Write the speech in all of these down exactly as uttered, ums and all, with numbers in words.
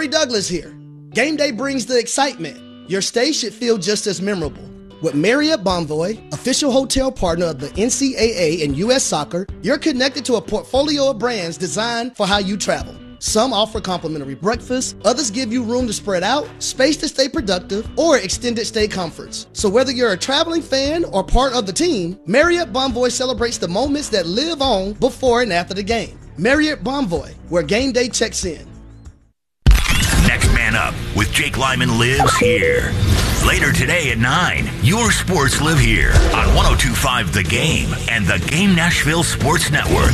Jerry Douglas here. Game day brings the excitement. Your stay should feel just as memorable. With Marriott Bonvoy, official hotel partner of the N C double A and U S Soccer, you're connected to a portfolio of brands designed for how you travel. Some offer complimentary breakfast, others give you room to spread out, space to stay productive, or extended stay comforts. So whether you're a traveling fan or part of the team, Marriott Bonvoy celebrates the moments that live on before and after the game. Marriott Bonvoy, where game day checks in. Next Man Up with Jake Lyman lives here. Later today at nine, your sports live here on one oh two point five The Game and the Game Nashville Sports Network.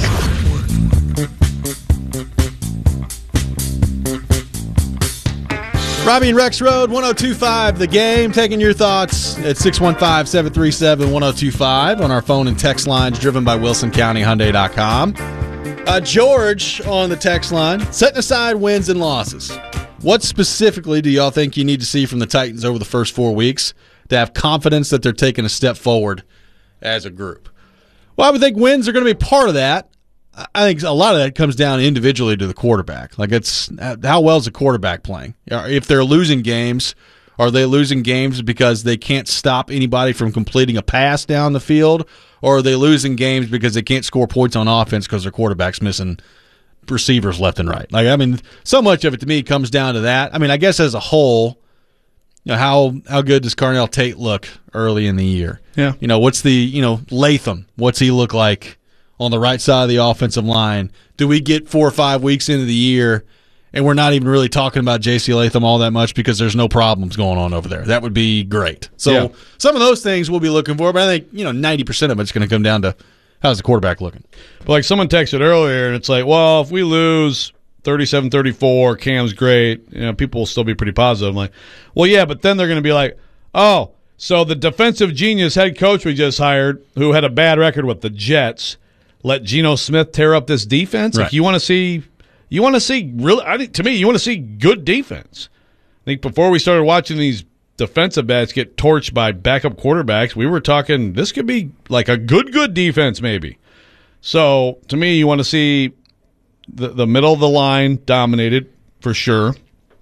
Robbie and Rex Road, one oh two point five The Game, taking your thoughts at six one five, seven three seven, one oh two five on our phone and text lines driven by Wilson County Hyundai dot com. Uh, George on the text line, setting aside wins and losses. What specifically do y'all think you need to see from the Titans over the first four weeks to have confidence that they're taking a step forward as a group? Well, I would think wins are going to be part of that. I think a lot of that comes down individually to the quarterback. Like, it's how well is the quarterback playing? If they're losing games, are they losing games because they can't stop anybody from completing a pass down the field, or are they losing games because they can't score points on offense because their quarterback's missing receivers left and right? Like, I mean, so much of it to me comes down to that. I mean, I guess as a whole, you know, how how good does Carnell Tate look early in the year? Yeah. You know, what's the, you know, Latham, what's he look like on the right side of the offensive line? Do we get four or five weeks into the year and we're not even really talking about J C Latham all that much because there's no problems going on over there? That would be great. So yeah. Some of those things we'll be looking for, but I think, you know, ninety percent of it's going to come down to how's the quarterback looking. But like someone texted earlier, and it's like, well, if we lose thirty-seven thirty-four, Cam's great, you know, people will still be pretty positive. I'm like, well, yeah, but then they're going to be like, oh, so the defensive genius head coach we just hired, who had a bad record with the Jets, let Geno Smith tear up this defense? Right. Like, you want to see, you want to see really, I think, to me, you want to see good defense. I think before we started watching these defensive backs get torched by backup quarterbacks, we were talking this could be like a good, good defense maybe. So, to me, you want to see the, the middle of the line dominated for sure.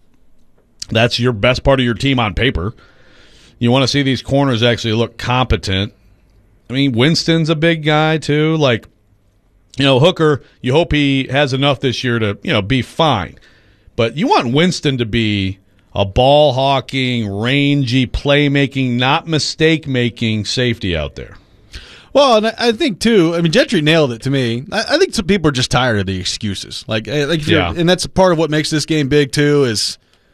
That's your best part of your team on paper. You want to see these corners actually look competent. I mean, Winston's a big guy too. Like, you know, Hooker, you hope he has enough this year to, you know, be fine. But you want Winston to be a ball-hawking, rangy, playmaking, not mistake-making safety out there. Well, and I think, too, I mean, Gentry nailed it to me. I, I think some people are just tired of the excuses. Like, like yeah. And that's part of what makes this game big, too, is,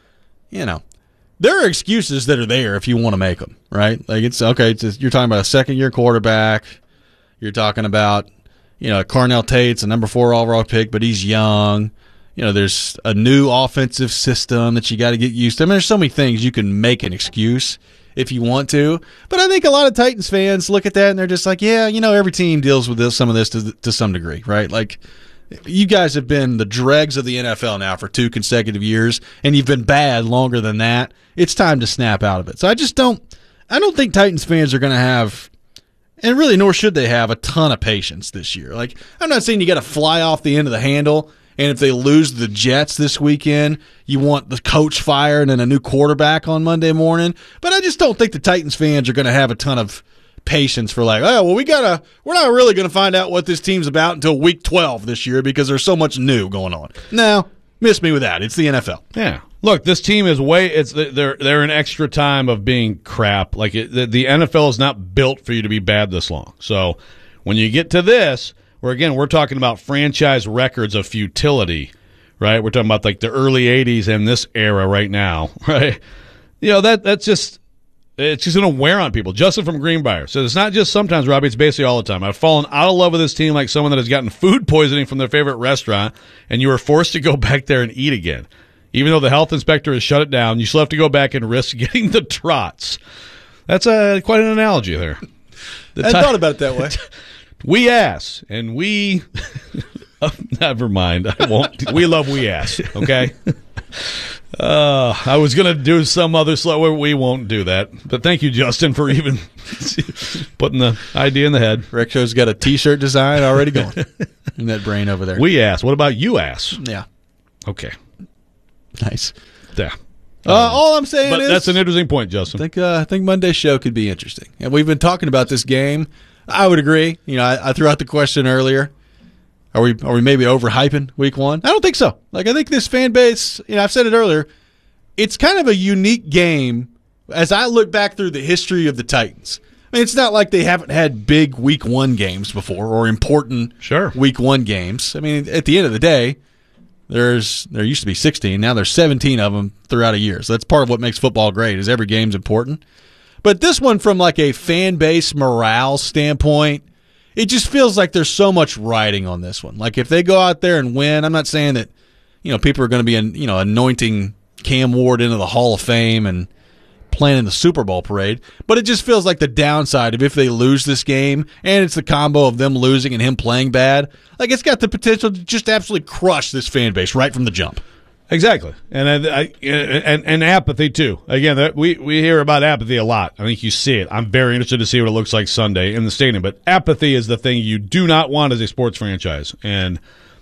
you know, there are excuses that are there if you want to make them, right? Like, it's, okay, it's just, you're talking about a second-year quarterback. You're talking about, you know, Carnell Tate's a number four overall pick, but he's young. You know, there's a new offensive system that you got to get used to. I mean, there's so many things you can make an excuse if you want to. But I think a lot of Titans fans look at that and they're just like, yeah, you know, every team deals with this, some of this to, to some degree, right? Like, you guys have been the dregs of the N F L now for two consecutive years, and you've been bad longer than that. It's time to snap out of it. So I just don't – I don't think Titans fans are going to have – and really, nor should they have a ton of patience this year. Like, I'm not saying you got to fly off the end of the handle. And if they lose the Jets this weekend, you want the coach fired and then a new quarterback on Monday morning. But I just don't think the Titans fans are going to have a ton of patience for like, oh, well, we gotta, we're not really going to find out what this team's about until week twelve this year because there's so much new going on. No, miss me with that. It's the N F L. Yeah. Look, this team is way. It's they're they're an extra time of being crap. Like it, the, the N F L is not built for you to be bad this long. So when you get to this. Where, again, we're talking about franchise records of futility, right? We're talking about, like, the early eighties and this era right now, right? You know, that that's just – it's just going to wear on people. Justin from Greenbrier says, it's not just sometimes, Robbie, it's basically all the time. I've fallen out of love with this team like someone that has gotten food poisoning from their favorite restaurant, and you are forced to go back there and eat again. Even though the health inspector has shut it down, you still have to go back and risk getting the trots. That's a, quite an analogy there. The I t- thought about it that way. We ass, and we oh, – never mind. I won't. We love we ass, okay? Uh, I was going to do some other slow. We won't do that. But thank you, Justin, for even putting the idea in the head. Rexo's got a T-shirt design already going in that brain over there. We ass. What about you ass? Yeah. Okay. Nice. Yeah. Uh, all I'm saying But is that's an interesting point, Justin. I think uh, I think Monday's show could be interesting, and we've been talking about this game. I would agree. You know, I, I threw out the question earlier: Are we are we maybe overhyping Week One? I don't think so. Like I think this fan base. You know, I've said it earlier. It's kind of a unique game. As I look back through the history of the Titans, I mean, it's not like they haven't had big Week One games before or important Sure. Week One games. I mean, at the end of the day. There's there used to be sixteen, now there's seventeen of them throughout a year. So that's part of what makes football great is every game's important. But this one from like a fan base morale standpoint, it just feels like there's so much riding on this one. Like if they go out there and win, I'm not saying that you know people are going to be you know anointing Cam Ward into the Hall of Fame and playing the Super Bowl parade, but it just feels like the downside of if they lose this game, and it's the combo of them losing and him playing bad, like it's got the potential to just absolutely crush this fan base right from the jump. Exactly, and I, and and apathy too. Again, that we we hear about apathy a lot. I think you see it. I'm very interested to see what it looks like Sunday in the stadium. But apathy is the thing you do not want as a sports franchise, and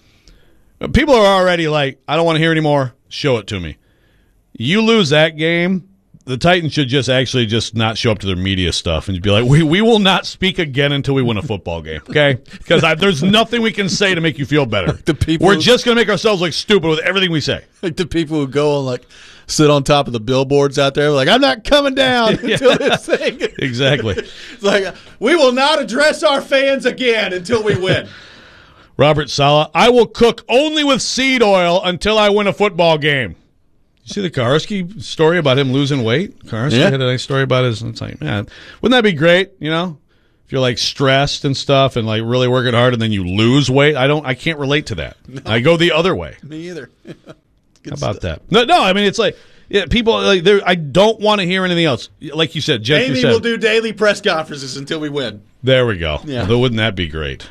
people are already like, I don't want to hear anymore. Show it to me. You lose that game. The Titans should just actually just not show up to their media stuff and be like, we we will not speak again until we win a football game, okay? Because there's nothing we can say to make you feel better. The people We're who, just going to make ourselves look stupid with everything we say. Like the people who go and like sit on top of the billboards out there, like I'm not coming down until this thing. Exactly. It's like we will not address our fans again until we win. Robert Saleh, I will cook only with seed oil until I win a football game. You see the Kaharski story about him losing weight? Kaharski Yeah. had a nice story about his. It's like, man, wouldn't that be great? You know, if you're like stressed and stuff and like really working hard and then you lose weight. I don't. I can't relate to that. No. I go the other way. Me either. How about stuff. that? No, no. I mean, it's like yeah, people like. I don't want to hear anything else. Like you said, Jen, Amy you said, will do daily press conferences until we win. There we go. Yeah. But wouldn't that be great?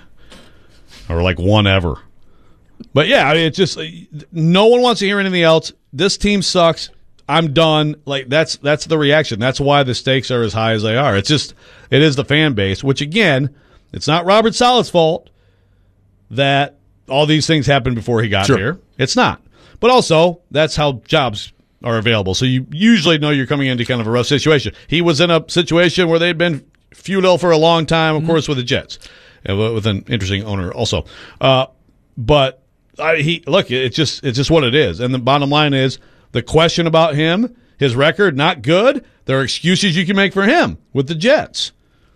Or like one ever. But yeah, I mean, it's just no one wants to hear anything else. This team sucks. I'm done. Like that's that's the reaction. That's why the stakes are as high as they are. It's just it is the fan base, which again, it's not Robert Saleh's fault that all these things happened before he got Sure. here. It's not. But also, that's how jobs are available. So you usually know you're coming into kind of a rough situation. He was in a situation where they'd been feudal for a long time, of mm-hmm. course, with the Jets, and with an interesting owner also. Uh, but I, he look, it's just it's just what it is. And the bottom line is the question about him, his record, not good. There are excuses you can make for him with the Jets.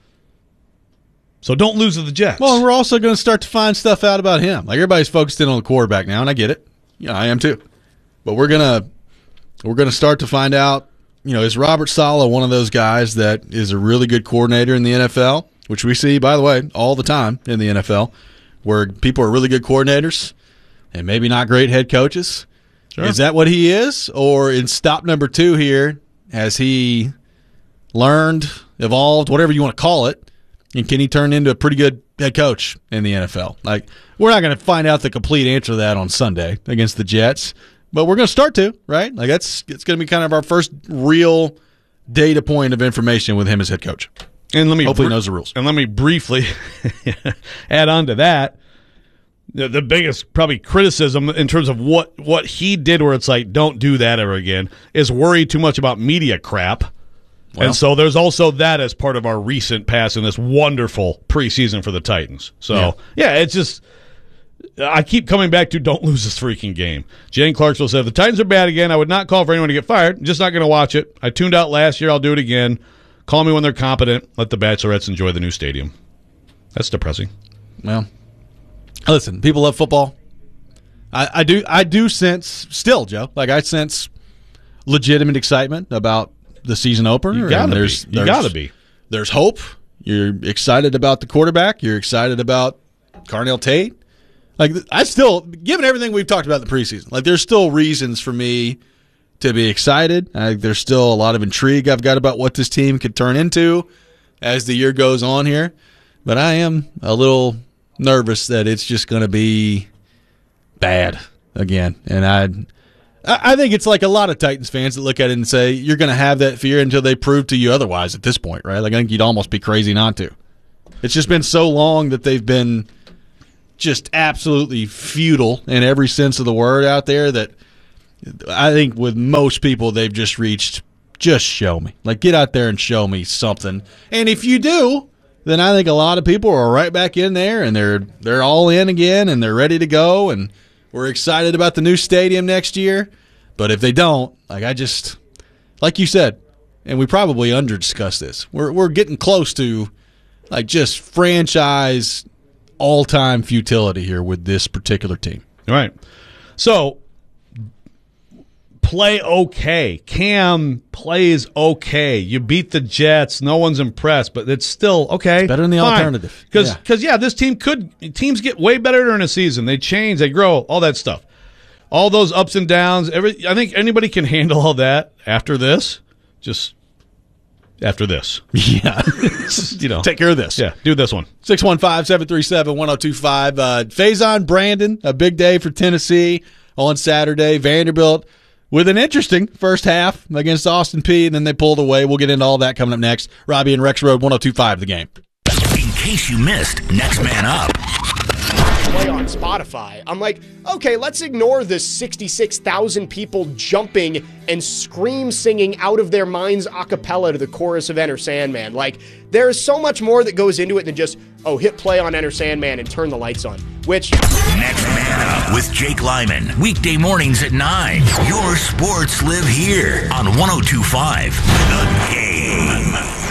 So don't lose to the Jets. Well, and we're also going to start to find stuff out about him. Like everybody's focused in on the quarterback now, and I get it. Yeah, I am too. But we're gonna we're gonna start to find out. You know, is Robert Saleh one of those guys that is a really good coordinator in the N F L, which we see, by the way, all the time in the N F L, where people are really good coordinators and maybe not great head coaches. Sure. Is that what he is? Or in stop number two here, has he learned, evolved, whatever you want to call it, and can he turn into a pretty good head coach in the N F L? Like, we're not going to find out the complete answer to that on Sunday against the Jets, but we're going to start to, right? Like, that's it's going to be kind of our first real data point of information with him as head coach. And let me hopefully br- he knows the rules. And let me briefly add on to that. The, the biggest probably criticism in terms of what, what he did where it's like, don't do that ever again, is worry too much about media crap. Well, and so there's also that as part of our recent pass in this wonderful preseason for the Titans. So, yeah, yeah it's just I keep coming back to don't lose this freaking game. Jane Clarksville said, if the Titans are bad again, I would not call for anyone to get fired. I'm just not going to watch it. I tuned out last year. I'll do it again. Call me when they're competent. Let the Bachelorettes enjoy the new stadium. That's depressing. Well, listen, people love football. I, I do I do sense, still, Joe, like I sense legitimate excitement about the season opener. You gotta there's, be. You there's, gotta be. There's hope. You're excited about the quarterback. You're excited about Carnell Tate. Like I still, given everything we've talked about in the preseason, like there's still reasons for me to be excited. I, there's still a lot of intrigue I've got about what this team could turn into as the year goes on here. But I am a little nervous that it's just going to be bad again. And I I think it's like a lot of Titans fans that look at it and say, you're going to have that fear until they prove to you otherwise at this point, right? Like I think you'd almost be crazy not to. It's just been so long that they've been just absolutely futile in every sense of the word out there that I think with most people, they've just reached, just show me. Like, get out there and show me something. And if you do, then I think a lot of people are right back in there, and they're they're all in again, and they're ready to go, and we're excited about the new stadium next year. But if they don't, like I just, like you said, and we probably under-discussed this, we're we're getting close to, like, just franchise all-time futility here with this particular team. All right. So, play okay. Cam plays okay. You beat the Jets. No one's impressed, but it's still okay. It's better than the fine. alternative. Because, yeah. Cause, yeah, this team could – teams get way better during a season. They change. They grow. All that stuff. All those ups and downs. Every I think anybody can handle all that after this. Just – After this. Yeah. you know. Take care of this. Yeah, do this one. six one five, seven three seven, one oh two five. Uh, Faison Brandon, a big day for Tennessee on Saturday. Vanderbilt with an interesting first half against Austin Peay, and then they pulled away. We'll get into all that coming up next. Robbie and Rex Road, one oh two five, The Game. In case you missed Next Man Up. Play on Spotify. I'm like, okay, let's ignore the sixty-six thousand people jumping and scream singing out of their minds a cappella to the chorus of Enter Sandman. Like, there's so much more that goes into it than just, oh, hit play on Enter Sandman and turn the lights on. Which Next Man Up with Jake Lyman. Weekday mornings at nine. Your sports live here on one oh two five The Game.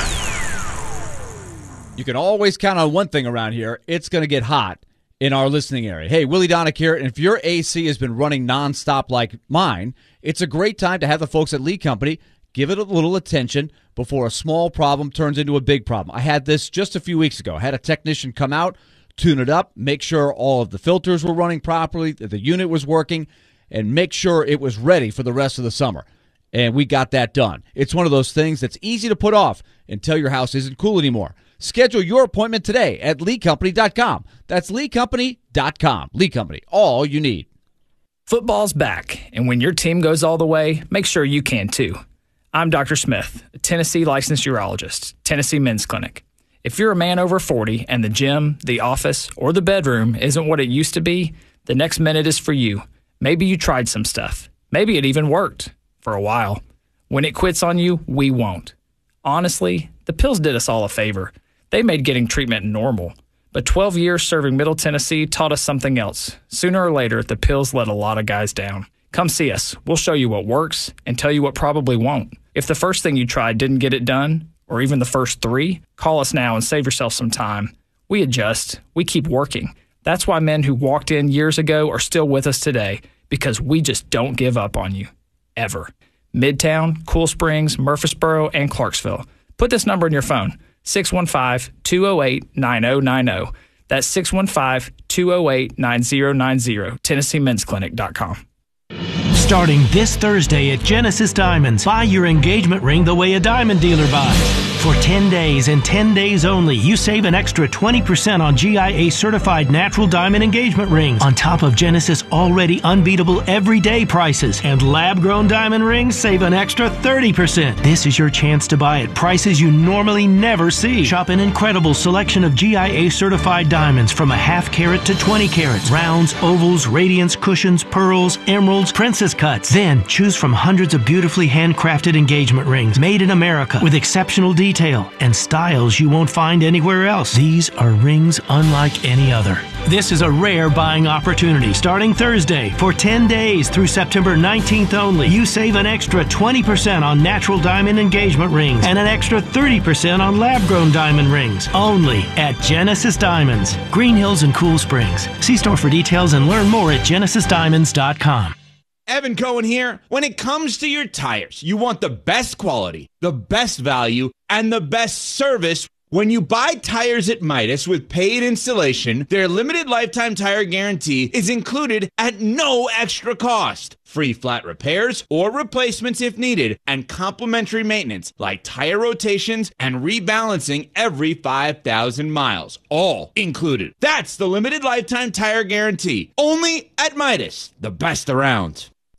You can always count on one thing around here. It's going to get hot in our listening area. Hey, Willie Donick here, and if your A C has been running nonstop like mine, it's a great time to have the folks at Lee Company give it a little attention before a small problem turns into a big problem. I had this just a few weeks ago. I had a technician come out, tune it up, make sure all of the filters were running properly, that the unit was working, and make sure it was ready for the rest of the summer. And we got that done. It's one of those things that's easy to put off until your house isn't cool anymore. Schedule your appointment today at lee company dot com. That's lee company dot com. Lee Company, all you need. Football's back, and when your team goes all the way, make sure you can too. I'm Doctor Smith, a Tennessee licensed urologist, Tennessee Men's Clinic. If you're a man over forty and the gym, the office, or the bedroom isn't what it used to be, the next minute is for you. Maybe you tried some stuff. Maybe it even worked for a while. When it quits on you, we won't. Honestly, the pills did us all a favor. They made getting treatment normal. But twelve years serving Middle Tennessee taught us something else. Sooner or later, the pills let a lot of guys down. Come see us. We'll show you what works and tell you what probably won't. If the first thing you tried didn't get it done, or even the first three, call us now and save yourself some time. We adjust. We keep working. That's why men who walked in years ago are still with us today, because we just don't give up on you. Ever. Midtown, Cool Springs, Murfreesboro, and Clarksville. Put this number in your phone. six one five, two oh eight, nine oh nine oh. That's six one five, two oh eight, nine oh nine oh. Tennessee Men's Clinic dot com. Starting this Thursday at Genesis Diamonds, buy your engagement ring the way a diamond dealer buys. For ten days and ten days only, you save an extra twenty percent on G I A-certified natural diamond engagement rings, on top of Genesis' already unbeatable everyday prices. And lab-grown diamond rings save an extra thirty percent. This is your chance to buy at prices you normally never see. Shop an incredible selection of G I A-certified diamonds from a half carat to twenty carats. Rounds, ovals, radiance, cushions, pearls, emeralds, princess cuts. Then choose from hundreds of beautifully handcrafted engagement rings made in America with exceptional detail and styles you won't find anywhere else. These are rings unlike any other. This is a rare buying opportunity. Starting Thursday, for ten days through September nineteenth only, you save an extra twenty percent on natural diamond engagement rings and an extra thirty percent on lab-grown diamond rings. Only at Genesis Diamonds, Green Hills and Cool Springs. See store for details and learn more at genesis diamonds dot com. Evan Cohen here. When it comes to your tires, you want the best quality, the best value, and the best service. When you buy tires at Midas with paid installation, their limited lifetime tire guarantee is included at no extra cost. Free flat repairs or replacements if needed, and complimentary maintenance like tire rotations and rebalancing every five thousand miles. All included. That's the limited lifetime tire guarantee. Only at Midas, the best around.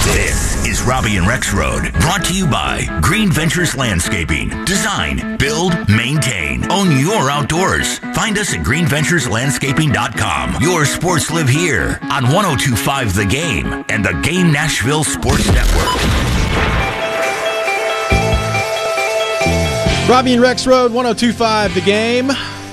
This is Robbie and Rex Road, brought to you by Green Ventures Landscaping. Design, build, maintain, own your outdoors. Find us at green ventures landscaping dot com. Your sports live here on one oh two point five The Game and the Game Nashville Sports Network. Robbie and Rex Road, one oh two point five The Game.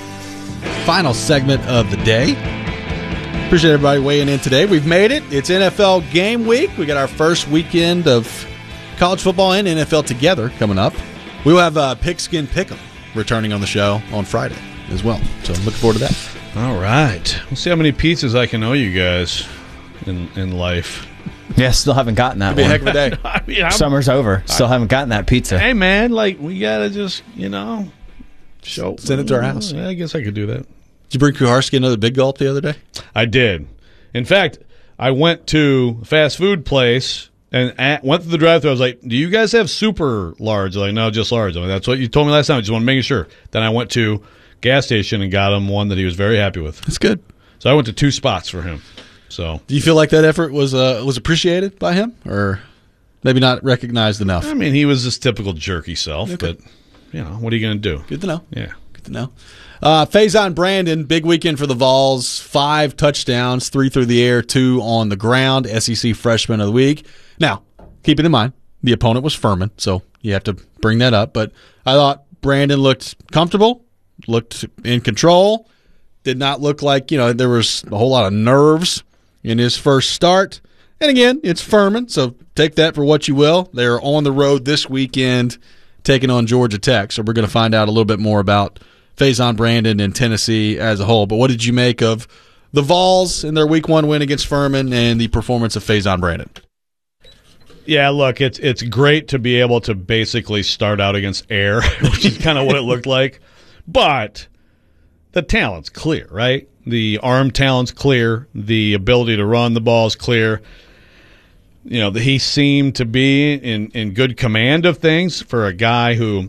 Final segment of the day. Appreciate everybody weighing in today. We've made it. It's N F L game week. We got our first weekend of college football and N F L together coming up. We will have uh, Pigskin Pick'em returning on the show on Friday as well. So I'm looking forward to that. All right. We'll see how many pizzas I can owe you guys in in life. Yeah, still haven't gotten that It'll be one. a heck of a day. I mean, I'm- Summer's over. Still haven't gotten that pizza. Hey, man, like, we got to just, you know, show. Send it to our house. Yeah, I guess I could do that. Did you bring Kuharski another big gulp the other day? I did. In fact, I went to a fast food place and at, went through the drive-thru. I was like, do you guys have super large? They're like, no, just large. I'm like, that's what you told me last time. I just want to make sure. Then I went to gas station and got him one that he was very happy with. That's good. So I went to two spots for him. So do you feel like that effort was uh, was appreciated by him, or maybe not recognized enough? I mean, he was his typical jerky self, Okay. but, you know, what are you going to do? Good to know. Yeah. Good to know. Uh, Faison Brandon, big weekend for the Vols. Five touchdowns, three through the air, two on the ground. S E C Freshman of the Week. Now, keep it in mind, the opponent was Furman, so you have to bring that up. But I thought Brandon looked comfortable, looked in control, did not look like, you know, there was a whole lot of nerves in his first start. And again, it's Furman, so take that for what you will. They're on the road this weekend taking on Georgia Tech, so we're going to find out a little bit more about Faison Brandon and Tennessee as a whole. But what did you make of the Vols in their week one win against Furman and the performance of Faison Brandon? Yeah, look, it's it's great to be able to basically start out against air, which is kind of what it looked like. But the talent's clear, right? The arm talent's clear. The ability to run the ball is clear. You know, he seemed to be in, in good command of things for a guy who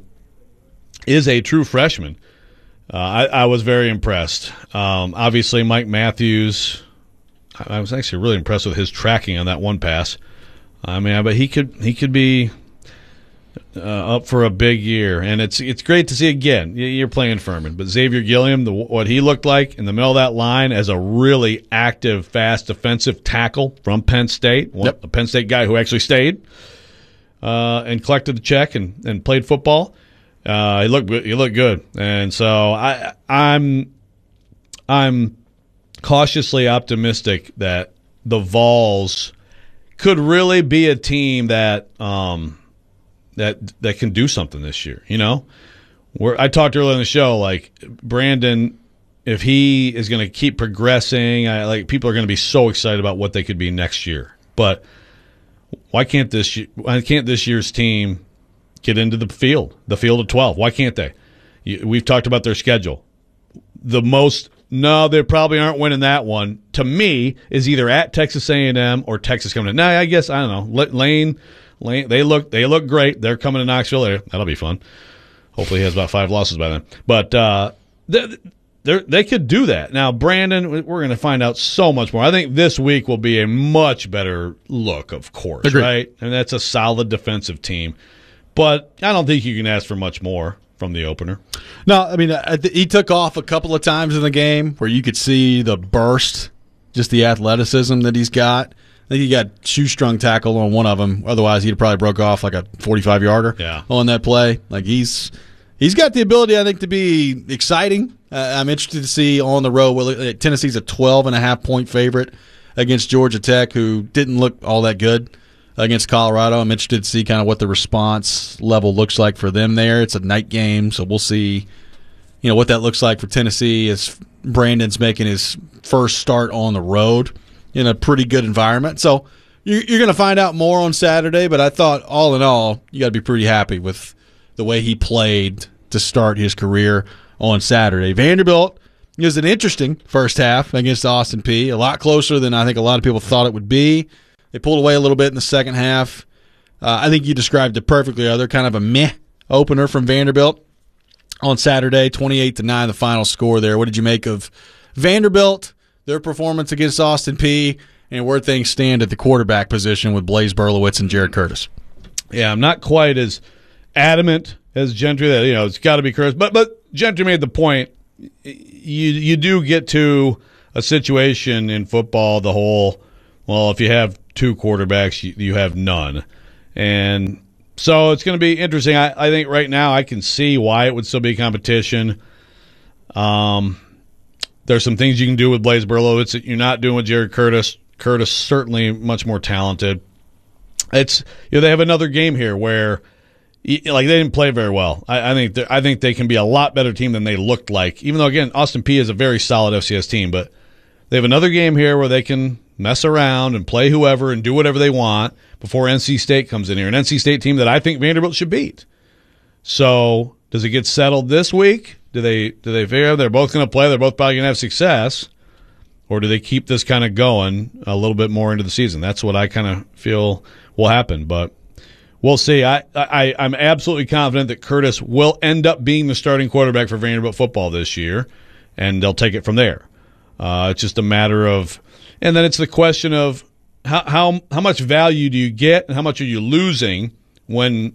is a true freshman. Uh, I, I was very impressed. Um, obviously, Mike Matthews, I, I was actually really impressed with his tracking on that one pass. I mean, but he could he could be uh, up for a big year, and it's it's great to see again. You're playing Furman, but Xavier Gilliam, the, what he looked like in the middle of that line as a really active, fast defensive tackle from Penn State, one, Yep. a Penn State guy who actually stayed uh, and collected the check and, and played football. Uh, he looked he looked good, and so I I'm I'm cautiously optimistic that the Vols could really be a team that um that that can do something this year. You know, where I talked earlier in the show, like Brandon, if he is going to keep progressing, I, like people are going to be so excited about what they could be next year. But why can't this year, why can't this year's team get into the field, the field of twelve? Why can't they? You, we've talked about their schedule. The most no, they probably aren't winning that one. To me, is either at Texas A and M or Texas coming in. Now, I guess I don't know. Lane, Lane, they look they look great. They're coming to Knoxville. That'll be fun. Hopefully, he has about five losses by then. But uh, they they could do that. Now, Brandon, we're going to find out so much more. I think this week will be a much better look. Of course, Agreed. Right? And that's a solid defensive team. But I don't think you can ask for much more from the opener. No, I mean, I th- he took off a couple of times in the game where you could see the burst, just the athleticism that he's got. I think he got shoestrung tackle on one of them. Otherwise, he'd probably broke off like a forty-five yarder Yeah. on that play. Like he's he's got the ability, I think, to be exciting. Uh, I'm interested to see on the road. Well, Tennessee's a twelve and a half point favorite against Georgia Tech, who didn't look all that good against Colorado. I'm interested to see kind of what the response level looks like for them there. It's a night game, so we'll see, you know, what that looks like for Tennessee as Brandon's making his first start on the road in a pretty good environment. So you're, you're going to find out more on Saturday, but I thought all in all, you got to be pretty happy with the way he played to start his career on Saturday. Vanderbilt was an interesting first half against Austin Peay, a lot closer than I think a lot of people thought it would be. They pulled away a little bit in the second half. Uh, I think you described it perfectly. They're kind of a meh opener from Vanderbilt on Saturday, twenty-eight to nine, the final score there. What did you make of Vanderbilt, their performance against Austin Peay, and where things stand at the quarterback position with Blaise Berlowitz and Jared Curtis. Yeah, I'm not quite as adamant as Gentry that, you know, it's got to be Curtis. But but Gentry made the point, you you do get to a situation in football, the whole, well, if you have two quarterbacks, you, you have none. And so it's going to be interesting. I, I think right now I can see why it would still be competition. Um, there's some things you can do with Blaise Berlowitz that you're not doing with Jared Curtis. Curtis certainly much more talented. It's, you know, they have another game here where, like, they didn't play very well. I, I think I think they can be a lot better team than they looked like. Even though, again, Austin Peay is a very solid F C S team, but they have another game here where they can mess around and play whoever and do whatever they want before N C State comes in here. An N C State team that I think Vanderbilt should beat. So does it get settled this week? Do they do they figure out they're both going to play? They're both probably going to have success, or do they keep this kind of going a little bit more into the season? That's what I kind of feel will happen, but we'll see. I, I I'm absolutely confident that Curtis will end up being the starting quarterback for Vanderbilt football this year, and they'll take it from there. Uh, it's just a matter of, and then it's the question of how how how much value do you get and how much are you losing when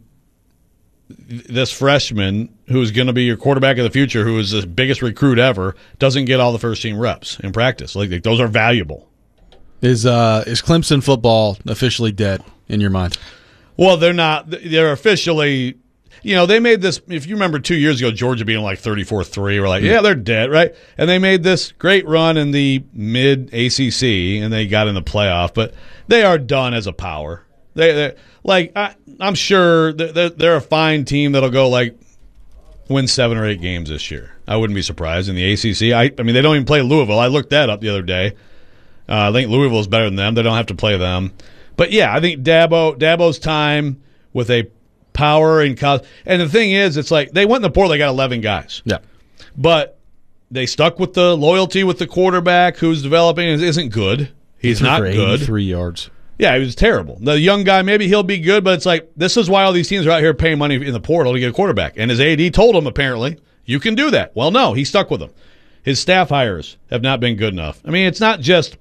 this freshman, who is going to be your quarterback of the future, who is the biggest recruit ever, doesn't get all the first team reps in practice. Like, like those are valuable. Is uh is Clemson football officially dead in your mind? Well, they're not. They're officially, you know, they made this, if you remember two years ago, Georgia being like thirty-four three, we're like, yeah, they're dead, right? And they made this great run in the mid-A C C, and they got in the playoff, but they are done as a power. They, they're, like, I, I'm sure they're, they're a fine team that'll go, like, win seven or eight games this year. I wouldn't be surprised in the A C C. I, I mean, they don't even play Louisville. I looked that up the other day. Uh, I think Louisville is better than them. They don't have to play them. But, yeah, I think Dabo Dabo's time with a power and college. And the thing is, it's like they went in the portal, they got eleven guys. Yeah. But they stuck with the loyalty with the quarterback who's developing and isn't good. He's not good. Three yards. Yeah, he was terrible. The young guy, maybe he'll be good, but it's like this is why all these teams are out here paying money in the portal to get a quarterback. And his A D told him, apparently, you can do that. Well, no, he stuck with them. His staff hires have not been good enough. I mean, it's not just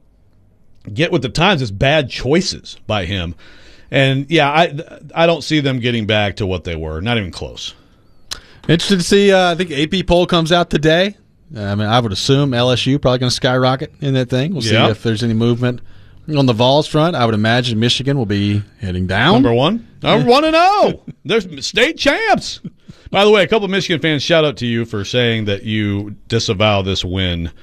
get with the times, it's bad choices by him. And, yeah, I I don't see them getting back to what they were. Not even close. Interested to see, uh, I think A P poll comes out today. I mean, I would assume L S U probably going to skyrocket in that thing. We'll see yep. if there's any movement. On the Vols front, I would imagine Michigan will be heading down. Number one. Number one and oh. They're state champs. By the way, a couple of Michigan fans, shout out to you for saying that you disavow this win.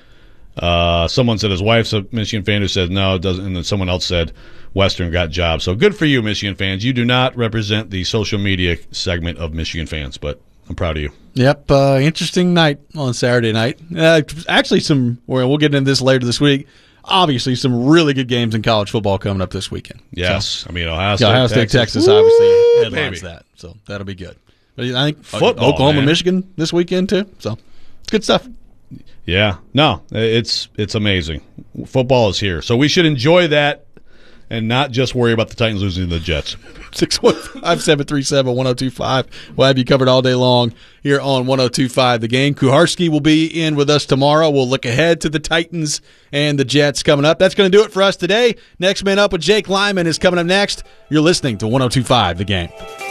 Uh, someone said his wife's a Michigan fan who said no, it doesn't, and then someone else said Western got jobs. So good for you, Michigan fans. You do not represent the social media segment of Michigan fans, but I'm proud of you. Yep, uh, interesting night on Saturday night. Uh, actually, some. Well, we'll get into this later this week. Obviously, some really good games in college football coming up this weekend. Yes, so, I mean Ohio State, Ohio State, Texas, Texas obviously headlines baby. that, so that'll be good. But I think Football, Oklahoma, man. Michigan this weekend too. So it's good stuff. Yeah, no, it's it's amazing. Football is here, so we should enjoy that and not just worry about the Titans losing to the Jets. six one five, seven three seven, one oh two five. We'll have you covered all day long here on one oh two five The Game. Kuharski will be in with us tomorrow. We'll look ahead to the Titans and the Jets coming up. That's going to do it for us today. Next Man Up with Jake Lyman is coming up next. You're listening to one oh two five The Game.